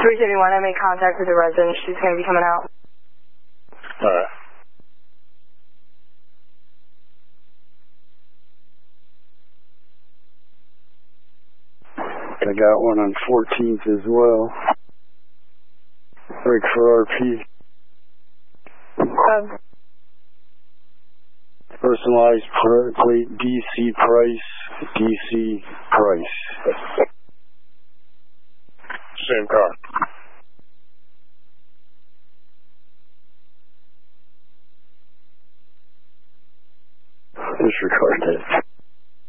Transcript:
371, I made contact with the resident. She's going to be coming out. Alright. I got one on 14th as well. Break for RP. Personalized plate, DC price, DC price. Same car. Disregard that.